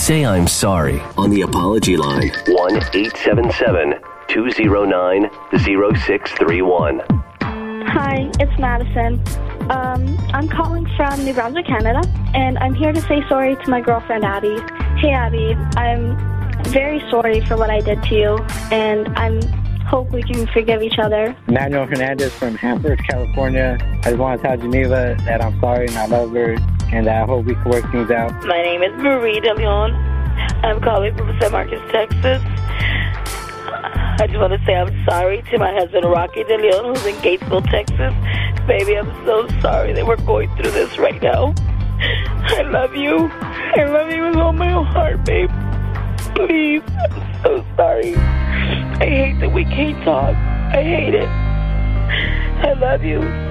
Say I'm sorry on the apology line. 1-877-209-0631. Hi, it's Madison. I'm calling from New Brunswick, Canada, and I'm here to say sorry to my girlfriend, Abby. Hey, Abby, I'm very sorry for what I did to you, and I hope we can forgive each other. Manuel Hernandez from Hanford, California. I just want to tell Geneva that I'm sorry and I love her, and I hope we can work things out. My name is Marie De Leon. I'm calling from San Marcos, Texas. I just want to say I'm sorry to my husband, Rocky De Leon, who's in Gatesville, Texas. Baby, I'm so sorry that we're going through this right now. I love you. I love you with all my heart, babe. Please, I'm so sorry. I hate that we can't talk. I hate it. I love you.